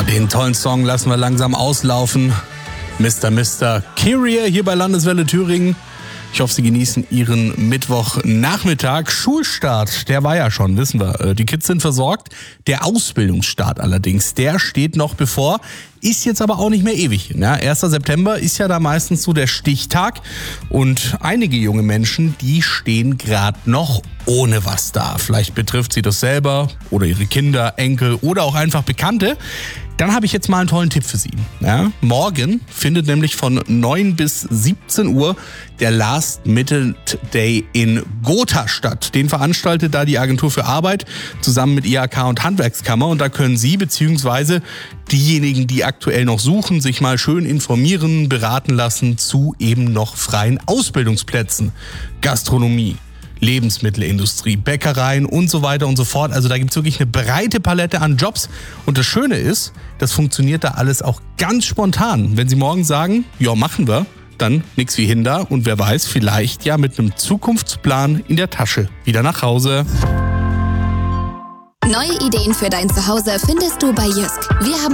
Den tollen Song lassen wir langsam auslaufen. Mr. Kyrie hier bei Landeswelle Thüringen. Ich hoffe, Sie genießen Ihren Mittwochnachmittag. Schulstart, der war ja schon, wissen wir. Die Kids sind versorgt. Der Ausbildungsstart allerdings, der steht noch bevor. Ist jetzt aber auch nicht mehr ewig. Ja, 1. September ist ja da meistens so der Stichtag. Und einige junge Menschen, die stehen gerade noch ohne was da. Vielleicht betrifft sie das selber oder ihre Kinder, Enkel oder auch einfach Bekannte. Dann habe ich jetzt mal einen tollen Tipp für Sie. Ja, morgen findet nämlich von 9 bis 17 Uhr der Last Minute Day in Gotha statt. Den veranstaltet da die Agentur für Arbeit zusammen mit IHK und Handwerkskammer. Und da können Sie bzw. diejenigen, die aktuell noch suchen, sich mal schön informieren, beraten lassen zu eben noch freien Ausbildungsplätzen. Gastronomie, Lebensmittelindustrie, Bäckereien und so weiter und so fort. Also da gibt es wirklich eine breite Palette an Jobs. Und das Schöne ist, das funktioniert da alles auch ganz spontan. Wenn Sie morgen sagen, ja, machen wir, dann nix wie hinder. Und wer weiß, vielleicht ja mit einem Zukunftsplan in der Tasche wieder nach Hause. Neue Ideen für dein Zuhause findest du bei Jysk. Wir haben